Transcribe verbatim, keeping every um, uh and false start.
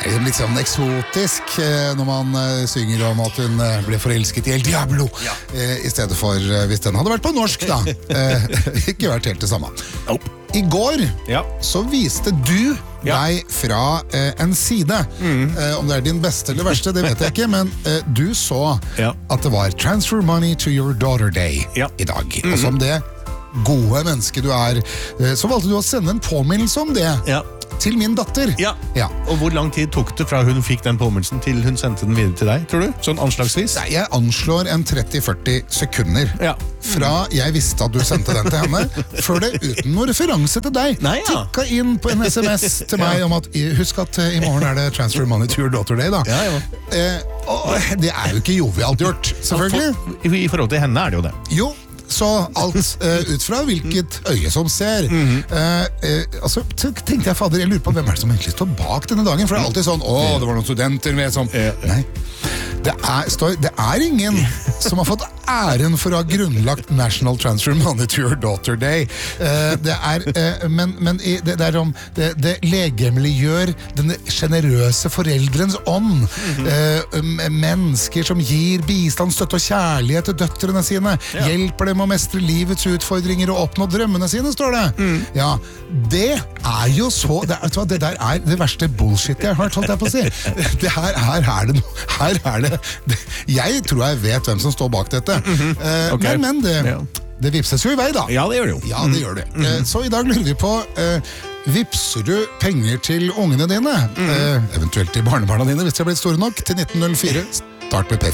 er litt sånn eksotisk når man synger om at hun ble forelsket i El Diablo, ja. I stedet for hvis den hadde vært på norsk, da. Ikke vært helt det samme. Nope. I går ja. Så viste du ja. Deg fra eh, en side. Mm. Eh, om det er din beste eller verste, det vet jeg ikke, men eh, du så ja. At det var Transfer Money to Your Daughter Day ja. I dag. Mm. Og som det gode menneske du er, eh, så valgte du å sende en påminnelse om det. Ja. Til min datter. Ja. ja, og hvor lang tid tok det fra hun fikk den påminnelsen til hun sendte den videre til deg, tror du? Sånn anslagsvis? Nei, jeg anslår en tretti til førti sekunder ja. Fra jeg visste at du sendte den til henne, før det uten noen referanse til deg. Nei, ja. Tikka inn på en sms til meg ja. Om at, husk at uh, i morgen er det Transfer Money to Your Daughter Day da. Ja, ja. Eh, og det er jo ikke jovialt gjort, selvfølgelig. For, I, I forhold til henne er det jo det. Jo. Så alt uh, ut fra hvilket øye som ser. Mm-hmm. uh, uh, altså, tenkte jeg, fader, jeg lurer på hvem er det som egentlig står bak denne dagen, for det er alltid sånn, åh, det var noen studenter med som... Nei, det er, står, det er ingen som har fått æren for å ha grunnlagt National Transfer Money to Your Daughter Day. Uh, det er, uh, men, men det, det er om, det, det legemliggjør den generøse foreldrens ånd. Mm-hmm. uh, mennesker som gir bistand, støtte og kjærlighet til døtrene sine, ja. Hjelper dem å mestre livets utfordringer og oppnå drømmene sine, står det. Mm. Ja, det er jo så, det, er, det der er det verste bullshit jeg har hørt, holdt jeg på å si. Det her, her er det noe, her er det, det, jeg tror jeg vet hvem som står bak dette. Mm-hmm. uh, okay. Men, men det, ja. Det vipses jo i vei da. Ja, det gjør det jo. Ja, det gjør det. Mm-hmm. uh, så i dag lurer vi på, uh, vipser du penger til ungene dine? Mm-hmm. Uh, eventuelt til barnebarna dine, hvis de har blitt store nok, til nitten null fire. Start med P